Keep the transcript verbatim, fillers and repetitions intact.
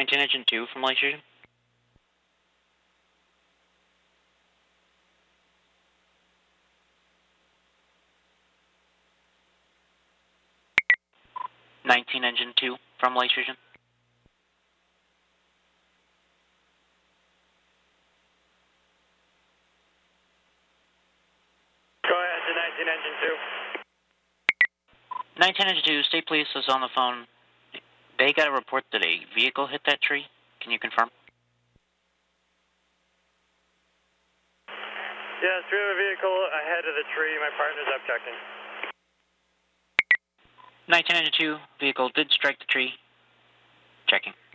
nineteen Engine two from Lake Station. nineteen Engine two from Lake Station. Go ahead to nineteen Engine two. nineteen Engine two, State Police is on the phone. They got a report that a vehicle hit that tree. Can you confirm? Yes, we have a vehicle ahead of the tree. My partner's up checking. nineteen Engine two, vehicle did strike the tree. Checking.